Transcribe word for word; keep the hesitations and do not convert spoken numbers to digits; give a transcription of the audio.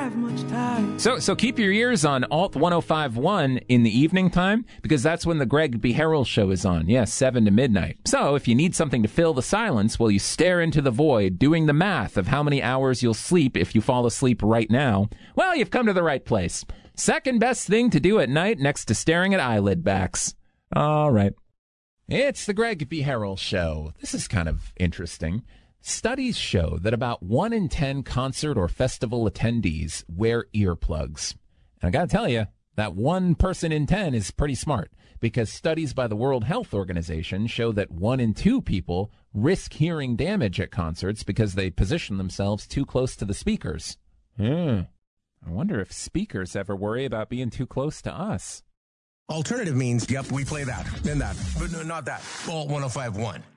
have much time. So so keep your ears on Alt ten fifty-one in the evening time, because that's when the Greg B. Harrell Show is on. Yes, seven to midnight. So if you need something to fill the silence while you stare into the void, doing the math of how many hours you'll sleep if you fall asleep right now, well, you've come to the right place. Second best thing to do at night next to staring at eyelid backs. All right. It's the Greg B. Harrell Show. This is kind of interesting. Studies show that about one in ten concert or festival attendees wear earplugs. And I got to tell you, that one person in ten is pretty smart, because studies by the World Health Organization show that one in two people risk hearing damage at concerts because they position themselves too close to the speakers. Hmm. I wonder if speakers ever worry about being too close to us. Alternative means, yep, we play that, then that, but no, not that. Alt ten fifty-one.